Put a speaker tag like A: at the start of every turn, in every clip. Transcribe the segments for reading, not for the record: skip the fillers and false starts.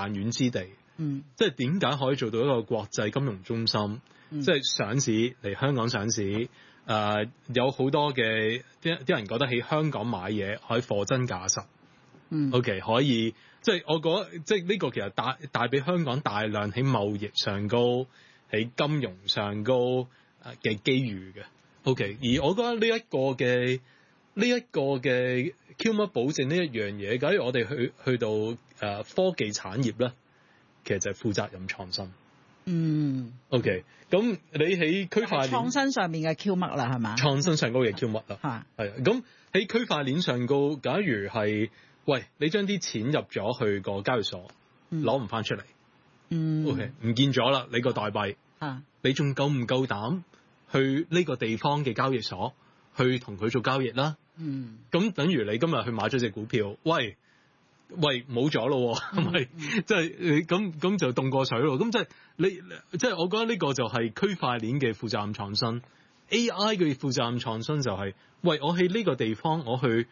A: 彈丸之地。即係點解可以做到一個國際金融中心？即係上市嚟香港上市，有好多嘅啲人覺得喺香港買嘢可以貨真價實。OK 可以，即係我覺得即係呢個其實帶俾香港大量喺貿易上高、喺金融上高嘅機遇嘅。OK， 而我覺得呢一個嘅 QMA 保證呢一樣嘢，假如我哋去到科技產業咧，其實就係負責任創新。OK， 咁你喺區塊鏈
B: 創新上面嘅 QMA 啦，係嘛？創
A: 新上高嘅 QMA 啦，係啊。咁喺區塊鏈上高，假如係喂你將啲錢入咗去個交易所，攞唔翻出嚟，OK 唔見咗啦，你個代幣，你仲夠唔夠膽去呢個地方嘅交易所去同佢做交易啦？咁等於你今日去買咗隻股票，喂冇咗咯，係咪？即係咁就凍過水咯。咁即係即係我覺得呢個就係區塊鏈嘅負責任創新。AI 嘅負責任創新就係，喂我喺呢個地方我去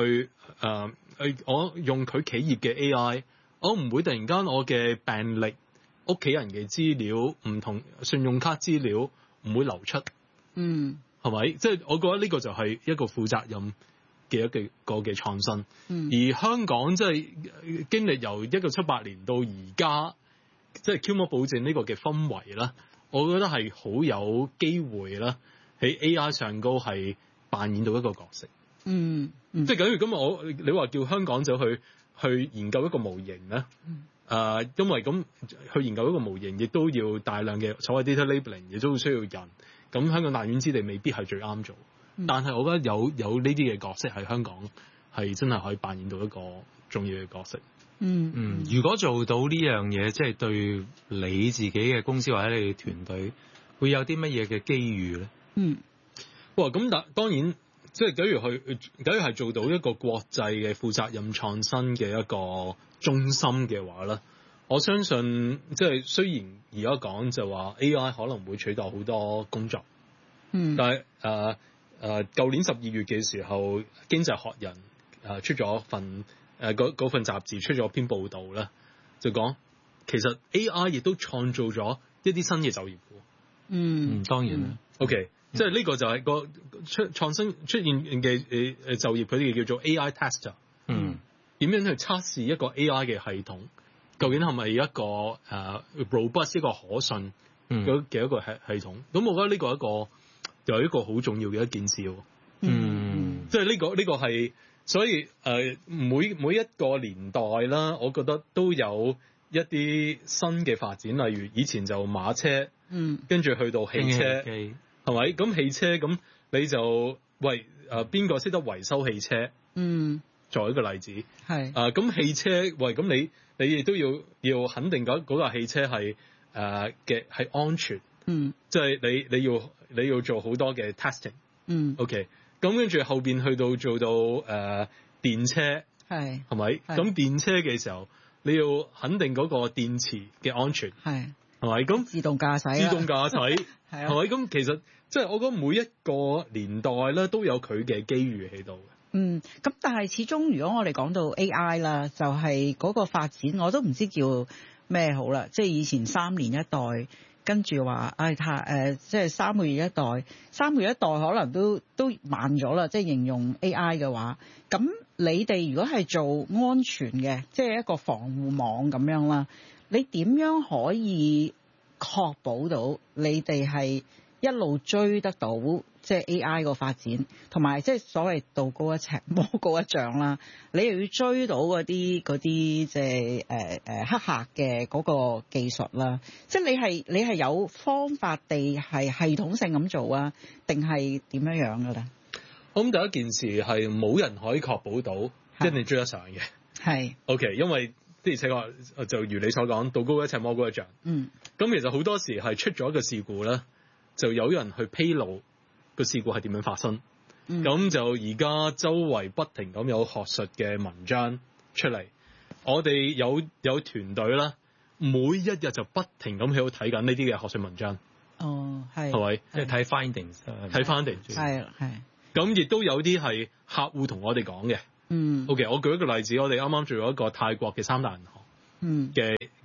A: 我用佢企業嘅 AI， 我唔會突然間我嘅病歷、屋企人嘅資料、唔同信用卡資料唔會流出。係咪？即係我覺得呢個就係一個負責任嘅一個嘅創新。而香港即係經歷由1978年到而家，即係 QMA 保證呢個嘅氛圍啦，我覺得係好有機會啦，喺 AI 上高係扮演到一個角色。即係假如今日你話叫香港走去研究一個模型咧，因為咁去研究一個模型，亦都要大量嘅所謂 data labeling， 亦都需要人。咁香港彈丸之地未必係最啱做，但係我覺得有呢啲嘅角色喺香港係真係可以扮演到一個重要嘅角色。
C: 如果做到呢樣嘢，即係對你自己嘅公司或者你嘅團隊會有啲乜嘢嘅機遇咧？
A: 哇！咁當然，即係假如係做到一個國際嘅負責任創新嘅一個中心嘅話咧。我相信即係雖然而家講就話 AI 可能會取代好多工作，但係舊年12月嘅時候，經濟學人出咗份嗰份雜誌出咗篇報導咧，就講其實 AI 亦都創造咗一啲新嘅就業股。
C: 當然啦。
A: OK，即係呢個就係個創新出現嘅就業，佢哋叫做 AI tester。點樣去測試一個 AI 嘅系統？究竟係咪一個robust 一個可信嘅一個系統？咁我覺得呢個又係一個好重要嘅一件事。即係呢個係，所以每一個年代啦，我覺得都有一啲新嘅發展，例如以前就馬車，跟住去到汽車，係咪？咁汽車咁你就喂邊個識得維修汽車？作為一個例子，咁汽車喂咁你亦都要肯定嗰架汽車係係安全，即係你要做好多嘅 testing，OK， 咁跟住後邊去到做到電車，係咪？咁電車嘅時候你要肯定嗰個電池嘅安全，係咪？咁
B: 自動駕駛，
A: 係咪？咁其實即係我覺得每一個年代咧都有佢嘅機遇喺度嘅。
B: 咁但係始終如果我哋講到 AI 啦，就係嗰個發展，我都唔知叫咩好啦。即係以前3年一代，跟住話即係3個月一代，3個月一代可能都慢咗啦。即係形容 AI 嘅話，咁你哋如果係做安全嘅，即係一個防護網咁樣啦，你點樣可以確保到你哋係一路追得到？即係 AI 個發展，同埋即係所謂道高一尺，魔高一丈啦。你又要追到嗰啲即係黑客嘅嗰個技術啦。即係你係有方法地係系統性咁做啊，定係點樣樣嘅咧？
A: 我諗第一件事係冇人可以確保到一定追得上嘅。係 OK， 因為的而且確就如你所講，道高一尺，魔高一丈。咁其實好多時係出咗一個事故咧，就有人去披露個事故係點樣發生，咁就而家周圍不停咁有學術嘅文章出嚟，我哋有團隊啦，每一日就不停咁喺度睇緊呢啲嘅學術文章。係咪？
C: 即係睇 findings，
A: 睇 findings。係。咁亦都有啲係客戶同我哋講嘅。OK， 我舉一個例子，我哋啱啱做咗一個泰國嘅3大銀行嘅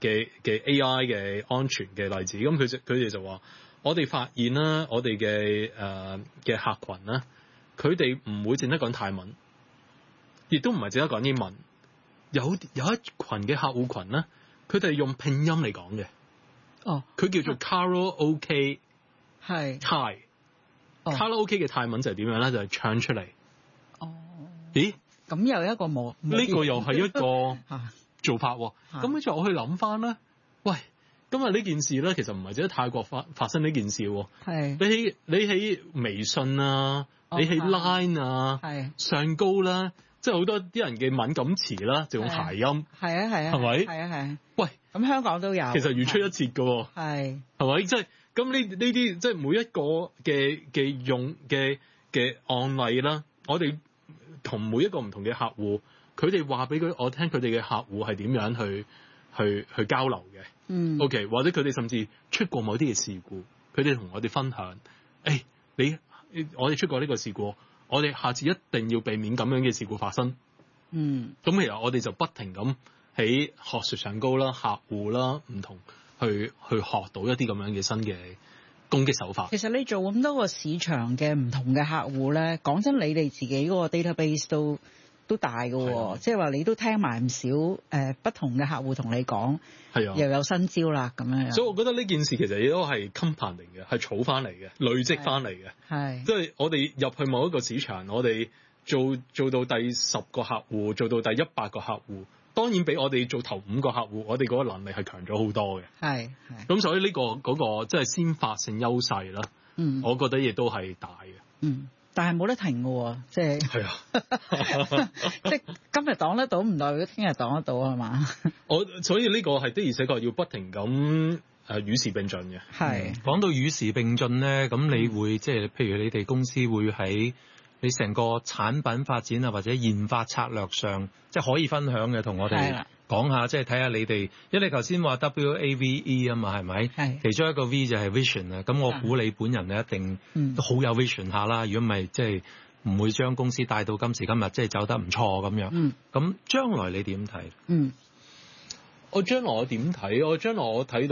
A: AI 嘅安全嘅例子。咁佢哋就話，我哋發現啦，我哋嘅客群啦，佢哋唔會淨得講泰文，亦都唔係淨得講英文。有一群嘅客戶群咧，佢哋用拼音嚟講嘅。
B: 哦，
A: 佢叫做 Karaoke
B: 係
A: 泰。Karaoke 嘅泰文就係點樣咧？就係唱出嚟。
B: 哦，
A: 咦？
B: 咁又一個冇
A: 呢個又係一個做法喎。
B: 係
A: 咁跟住我去諗翻咧，喂，今日呢件事咧，其實唔係只喺泰國發生呢件事喎。
B: 係
A: 你喺微信啊，你喺 Line 啊，
B: 係
A: 上高啦，即係好多啲人嘅敏感詞啦，就用諧音。
B: 係啊係啊，
A: 係咪？
B: 係啊係啊。
A: 喂，
B: 咁香港都有。
A: 其實如出一轍嘅喎。
B: 係。
A: 係咪？即係咁呢啲即係每一個嘅用嘅案例啦，我哋同每一個唔同嘅客戶，佢哋話俾我聽，佢哋嘅客戶係點樣去交流嘅。
B: 嗯。
A: OK， 或者佢哋甚至出過某啲嘅事故，佢哋同我哋分享。我哋出過呢個事故，我哋下次一定要避免咁樣嘅事故發生。
B: 嗯。
A: 咁其實我哋就不停咁喺學術上高啦、客戶啦唔同去學到一啲咁樣嘅新嘅攻擊手法。
B: 其實你做咁多個市場嘅唔同嘅客戶咧，講真，你哋自己嗰個 database 都大嘅喎，即係話你都聽埋唔少不同嘅客戶同你講，
A: 係啊，
B: 又有新招啦咁樣。
A: 所以我覺得呢件事其實亦都係 compounding 嘅，係儲翻嚟嘅，累積翻嚟嘅。
B: 係，
A: 即係我哋入去某一個市場，我哋做到第10個客戶，做到第100個客戶，當然比我哋做頭5個客戶，我哋嗰個能力係強咗好多嘅。
B: 係。
A: 咁所以呢嗰個即係先發性優勢啦。
B: 嗯。
A: 我覺得亦都係大嘅。
B: 嗯。但係冇得停嘅喎，即係。係啊。即係今日擋得到，唔代表聽日擋得到係嘛？
A: 所以呢個係的而且確要不停咁與時並進嘅。
B: 係。
C: 講到與時並進咧，咁你會即係譬如你哋公司會喺你成個產品發展啊，或者研發策略上，即係可以分享嘅，同我哋講下，即係睇下你哋，因為你頭先話 WAVE 啊嘛，係咪？係。其中一個 V 就係 vision 啊，咁我估你本人咧一定都好有 vision 下啦。如果唔係，即係唔會將公司帶到今時今日，即係走得唔錯咁樣。嗯。咁將來你點睇？
B: 嗯。
A: 我將來我點睇？我將來我睇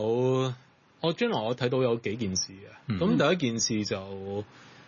A: 到有幾件事嘅。咁第一件事就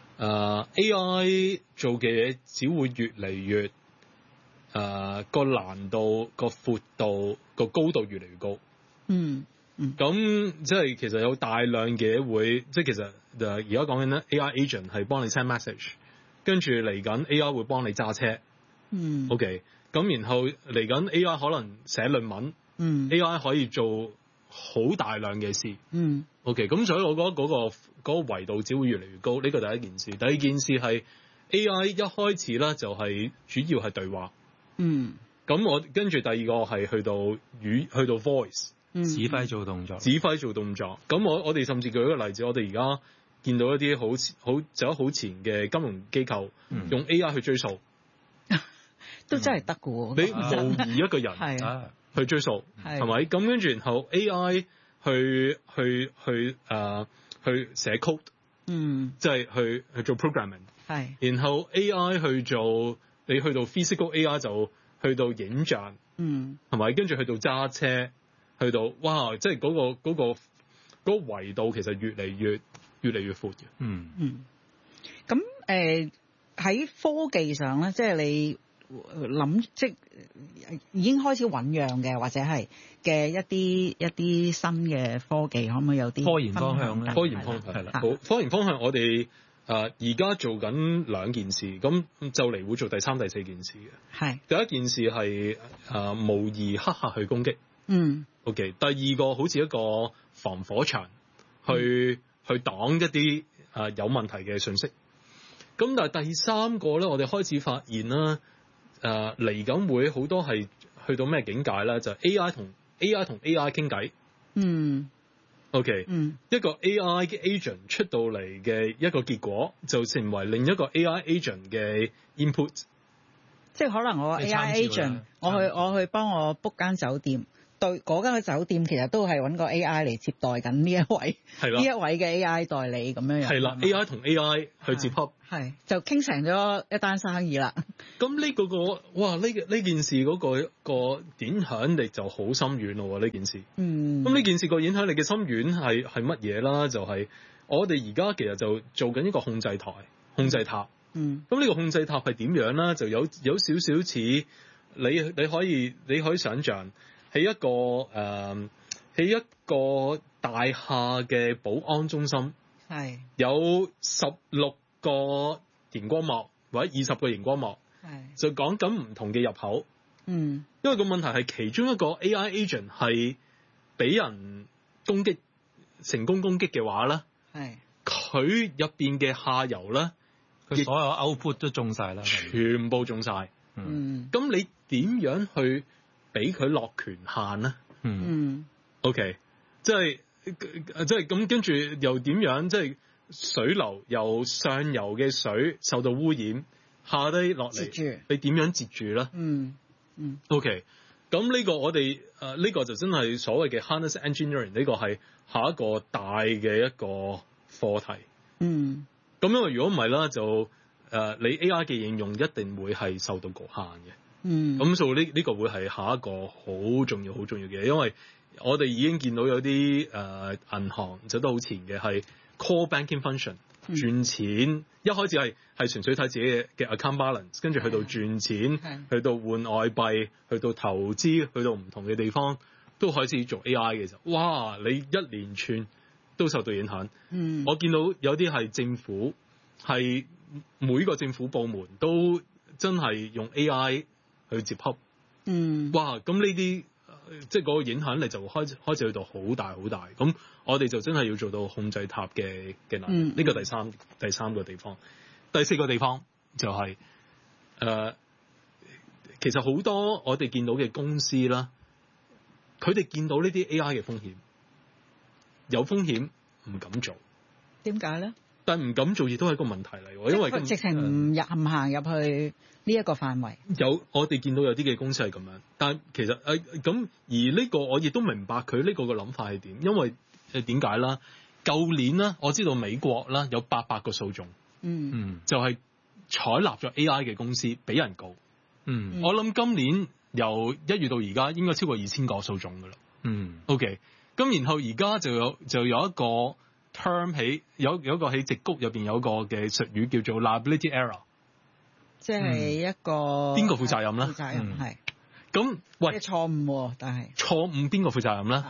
A: AI 做嘅嘢只會越嚟越個難度、個闊度、個高度越嚟越高。嗯。咁即係其實有大量嘅會，即係其實而家講緊咧 AI agent 係幫你 send message， 跟住嚟緊 AI 會幫你揸車。嗯。OK， 咁然後嚟緊 AI 可能寫論文。嗯。AI 可以做好大量嘅事。嗯。OK， 咁所以我覺得嗰個維度只會越嚟越高，呢個第一件事。第二件事係 AI 一開始咧就係主要係對話。嗯。咁我跟住第二個係去到 voice。
C: 指揮做動作。
A: 咁我哋甚至舉一個例子，我哋而家見到一啲走得好前嘅金融機構，用 AI 去追數。
B: 都真係得嘅喎。
A: 你模擬一個人去追數，係咪？咁跟住然後 AI 去寫 code，即係去做 programming，係。然後 AI 去做，你去到 physical AI 就去到影像，係咪？跟住去到揸車，去到哇，即係嗰個維度其實越嚟越闊嘅。
B: 咁喺科技上咧，即係你諗即已經開始醖釀嘅，或者係嘅一啲新嘅科技，可唔可以有啲
C: 科研方向咧？
A: 科研方向係啦，好，科研方向我哋而家做緊2件事，咁就嚟會做第3、第4件事嘅。係第一件事係模擬黑客去攻擊。OK， 第二個好似一個防火牆去擋一啲有問題嘅信息。咁但係第3個咧，我哋開始發現啦。嚟緊會好多係去到咩境界咧？就係 AI 同 AI 傾偈。OK。一個 AI 嘅 agent 出到嚟嘅一個結果，就成為另一個 AI agent 嘅 input。
B: 即係可能我 AI agent，我去幫我 book 間酒店， 對嗰間嘅酒店其實都係揾個 AI 嚟接待緊呢一位，呢一位嘅 AI 代理咁樣樣。
A: 係啦，AI 同 AI 去接洽，
B: 係就傾成咗一單生意啦。
A: 咁呢哇呢件事嗰個影響力就好深遠咯喎，呢件事。咁呢件事個影響力嘅深遠係乜嘢啦？就係我哋而家其實就做緊一個控制塔。咁呢個控制塔係點樣咧？就有少少似你可以想像喺一個大廈嘅保安中心，
B: 係
A: 有16個熒光幕或者20個熒光幕，就講緊唔同嘅入口。因為個問題係其中一個 AI agent 係俾人成功攻擊嘅話咧，佢入邊嘅下游咧，
C: 佢所有 output 都中晒啦，
A: 全部中晒。咁你點樣去俾佢落權限咧？OK， 即係咁，跟住又點樣？即係水流由上游嘅水受到污染，下低落嚟，你點樣截住咧？OK， 咁呢個我哋呢個就真係所謂嘅 harness engineering， 呢個係下一個大嘅一個課題。咁因為如果唔係啦，就你 AI 嘅應用一定會係受到局限嘅。咁所以呢個會係下一個好重要嘅嘢，因為我哋已經見到有啲銀行走得好前嘅係 core banking function 轉錢，一開始係純粹睇自己嘅 account balance， 跟住去到轉錢，去到換外幣，去到投資，去到唔同嘅地方都開始做 AI 嘅時候，哇！你一連串都受到影響。我見到有啲係政府，係每個政府部門都真係用 AI 去接洽。哇！咁呢啲即係嗰個影響力就開始去到好大。咁我哋就真係要做到控制塔嘅能力。呢個第三個地方，第四個地方就係其實好多我哋見到嘅公司啦，佢哋見到呢啲 AI 嘅風險。有風險唔敢做，點解咧？但唔敢做亦都係一個問題嚟喎，因為直情唔行入去呢一個範圍。我哋見到有啲嘅公司係咁樣，但其實咁而呢個我亦都明白佢呢個嘅諗法係點，因為點解啦？舊年啦，我知道美國啦有800個訴訟，就係採納咗 AI 嘅公司俾人告。我諗今年由1月到而家應該超過2000個訴訟㗎啦。OK。咁然後而家就有一個 term 有一個喺矽谷入邊有一個嘅術語叫做 liability error， 即係一個邊個負責任咧？負責任係。咁喂，錯誤，但係錯誤邊個負責任咧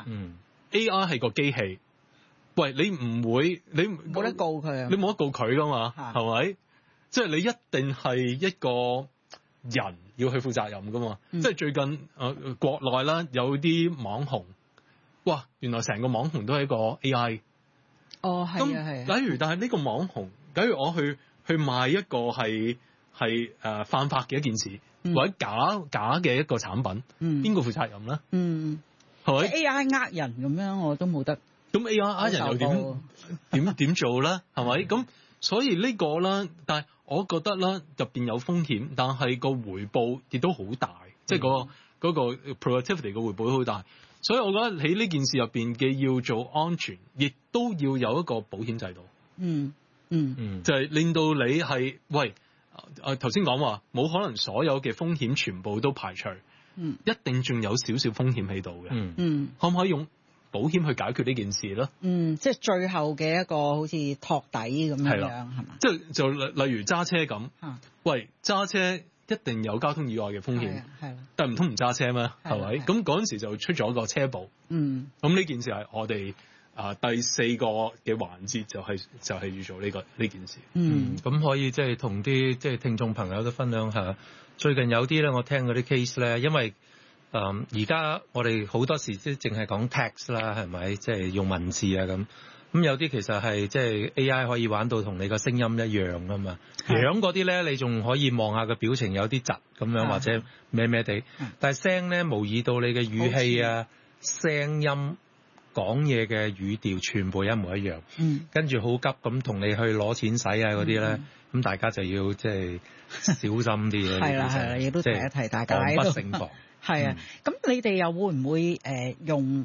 A: ？AI 係個機器，喂你唔會你冇得告佢啊？你冇得告佢噶嘛？係咪？即係你一定係一個人要去負責任噶嘛？即係最近國內啦有啲網紅。哇！原來成個網紅都係一個 AI。係啊。假如但係呢個網紅，假如我去賣一個係犯法嘅一件事，或者假嘅一個產品，邊個負責任咧？係咪 AI 呃人咁樣我都冇得。咁 AI 呃人又點做咧？係咪？咁所以呢個啦，但係我覺得啦，入邊有風險，但係個回報亦都好大，即係嗰個 productivity 嘅回報好大。所以我覺得喺呢件事入邊嘅要做安全，亦都要有一個保險制度。就係令到你係喂頭先講話冇可能所有嘅風險全部都排除，一定仲有少少風險喺度嘅。可唔可以用保險去解決呢件事咧？即係最後嘅一個好似托底咁樣係嘛？即係就例如揸車咁，喂揸車。一定有交通意外嘅風險，但係唔通唔揸車咩？係咪？咁嗰陣時就出咗個車保。咁呢件事係我哋第4個嘅環節，就係要做呢件事。
C: 咁可以即係同啲即係聽眾朋友都分享下。最近有啲咧，我聽嗰啲 case 咧，因為而家我哋好多時即係淨係講 text 啦，係咪？即係用文字啊咁。咁有啲其實係即係 AI 可以玩到同你個聲音一樣噶嘛，樣嗰啲咧你仲可以望下個表情有啲窒咁樣或者咩咩地，但係聲咧模擬到你嘅語氣啊、聲音、講嘢嘅語調全部一模一樣，跟住好急咁同你去攞錢使啊嗰啲咧，咁大家就要即係小心啲嘅。係啦，亦都提一提大家，防不勝防。
B: 係啊，咁你哋又會唔會用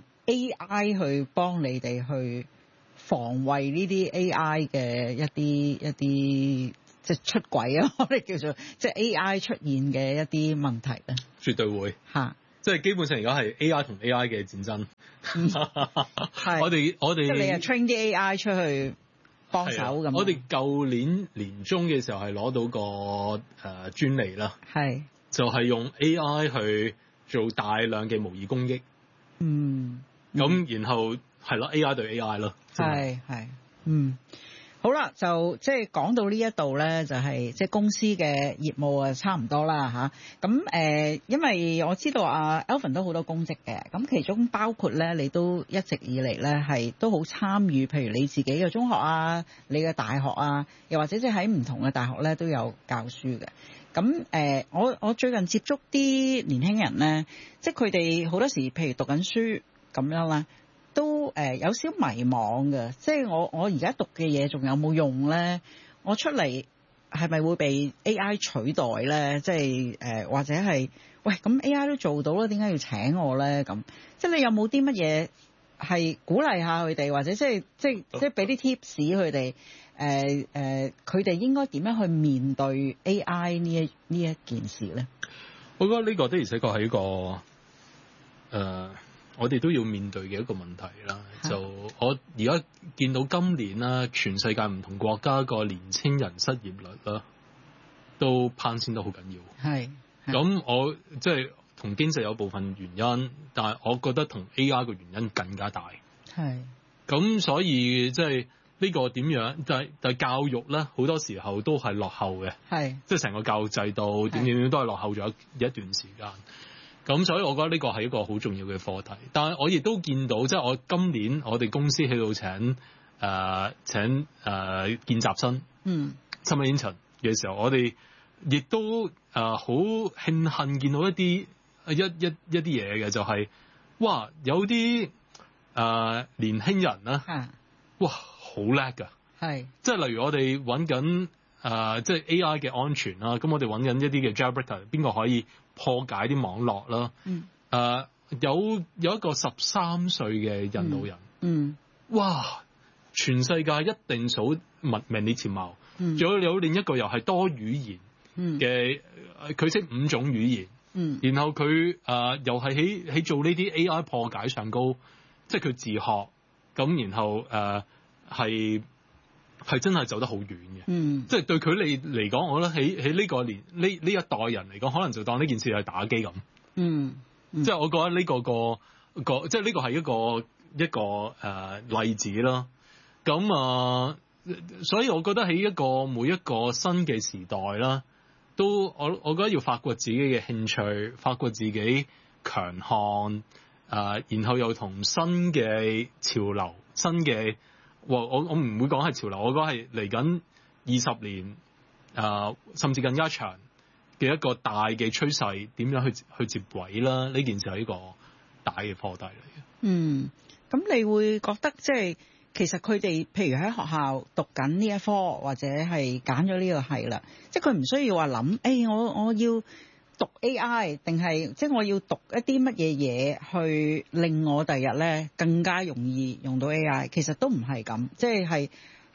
B: AI 去幫你哋去防衛呢啲 AI 嘅一啲即係出軌啊？我哋叫做即係 AI 出現嘅一啲問題咧？
A: 絕對會
B: 嚇，
A: 即係基本上而家係 AI 同 AI 嘅戰爭。我哋
B: 即係你係 train 啲 AI 出去幫手咁。
A: 我哋舊年年中嘅時候係攞到個專利啦，
B: 係
A: 就係用 AI 去做大量嘅模擬攻擊。咁然後係咯 AI 對 AI 咯。
B: 係好啦，就即係講到呢一度咧，就係即係公司嘅業務啊，差唔多啦嚇。咁因為我知道Alvin 都好多公職嘅，咁其中包括咧，你都一直以嚟咧係都好參與，譬如你自己嘅中學啊，你嘅大學啊，又或者即係喺唔同嘅大學咧都有教書嘅。咁我最近接觸啲年輕人咧，即係佢哋好多時譬如讀緊書咁樣啦。都有少迷惘嘅，即係我而家讀嘅嘢仲有冇用咧？我出嚟係咪會被 AI 取代咧？即係或者係喂咁 AI 都做到啦，點解要請我咧？咁即係你有冇啲乜嘢係鼓勵下佢哋，或者即係俾啲 tips 佢哋佢哋應該點樣去面對 AI 呢一件事咧？
A: 我覺得呢個的而且確係一個我哋都要面對嘅一個問題啦。就我而家見到今年啦，全世界唔同國家個年青人失業率啦，都攀升得好緊要。係。咁我即係同經濟有部分原因，但係我覺得同 AI 嘅原因更加大。係。咁所以即係呢個點樣？但係教育咧，好多時候都係落後嘅。係。即係成個教育制度點都係落後咗一段時間。咁所以我覺得呢個係一個好重要嘅課題，但係我亦都見到，即係我今年我哋公司喺度請見習生，summer intern 嘅時候，我哋亦都好慶幸見到一啲嘢嘅，就係哇有啲年輕人啦，哇好叻㗎，係即係例如我哋揾緊即係 AI 嘅安全啦，咁我哋揾緊一啲嘅 jailbreaker，邊個可以破解啲網絡啦？有一個13歲嘅印度人，哇！全世界一定數名列前茅。仲有另一個又係多語言嘅，佢識5種語言。然後佢又係喺做呢啲 AI 破解上高，即係佢自學。咁然後係真係走得好遠嘅，即係對佢嚟講，我覺得喺呢個年呢一代人嚟講，可能就當呢件事係打機咁。即係我覺得呢個即係呢個係一個例子啦。咁所以我覺得喺每一個新嘅時代啦，都我覺得要發掘自己嘅興趣，發掘自己強項，然後又同新嘅潮流、新嘅。我唔會講係潮流，我講係嚟緊20年，甚至更加長嘅一個大嘅趨勢，點樣去接軌啦？呢件事係一個大嘅課題嚟嘅。
B: 咁你會覺得即係其實佢哋譬如喺學校讀緊呢一科，或者係揀咗呢個係啦，即係佢唔需要話諗，我要讀 AI 定係即係我要讀一啲乜嘢去令我第日咧更加容易用到 AI， 其實都唔係咁，即係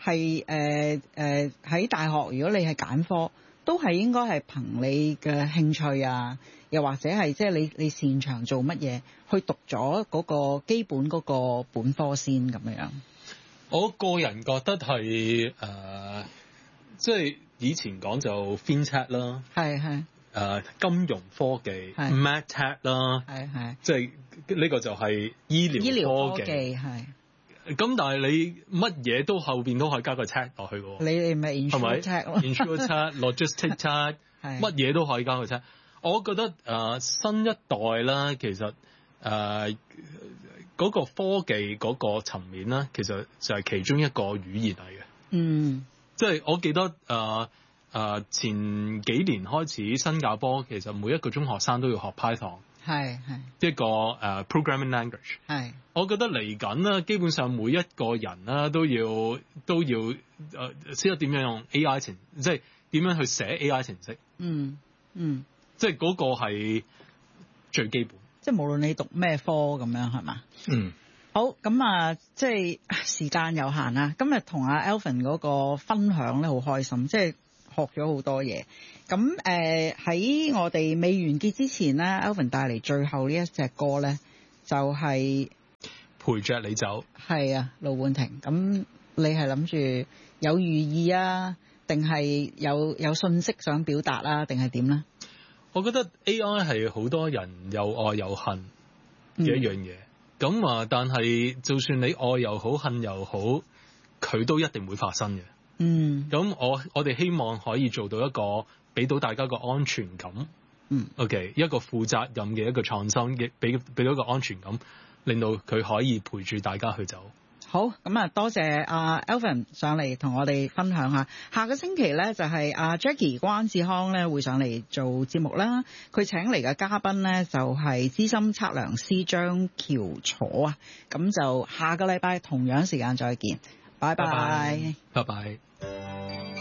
B: 喺大學如果你係揀科，都係應該係憑你嘅興趣啊，又或者係即係你擅長做乜嘢去讀咗嗰個基本嗰個本科先咁樣。
A: 我個人覺得係即係以前講就 FinTech 啦，係。金融科技 MedTech 啦，即係呢個就係醫療科技，係。咁但係你乜嘢都後邊都可以加個 tech 落去嘅喎。你咪 insurtech 咯，insurtech、logistic tech，乜嘢都可以加個 tech。我覺得新一代啦，其實嗰個科技嗰個層面啦，其實就係其中一個語言嚟嘅。即係我記得前幾年開始，新加坡其實每一個中學生都要學 Python， 係一個programming language。係，我覺得嚟緊啦，基本上每一個人啦都要識得點樣用 AI 程，即係點樣去寫 AI 程式。即係嗰個係最基本。
B: 即係無論你讀咩科咁樣係嘛？
C: 嗯。
B: 好，咁啊，即係時間有限啊。今日同阿 Alvin 嗰個分享咧，好開心，即係學咗好多嘢。咁喺我哋未完結之前咧，Alvin 帶嚟最後呢一隻歌咧，就係
A: 陪着你走。
B: 係啊，盧冠廷。咁你係諗住有寓意啊，定係有信息想表達啊，定係點咧？
A: 我覺得 AI 係好多人有愛有恨嘅一樣嘢。咁但係就算你愛又好，恨又好，佢都一定會發生嘅。咁我哋希望可以做到一個俾到大家個安全感。OK， 一個負責任嘅一個創新，亦俾到一個安全感，令到佢可以陪住大家去走。
B: 好，咁啊，多謝阿 Alvin 上嚟同我哋分享下。下個星期咧就係阿 Jackie 關志康咧會上嚟做節目啦。佢請嚟嘅嘉賓咧就係資深測量師張翹楚啊。咁就下個禮拜同樣時間再見，拜拜，
A: 拜拜。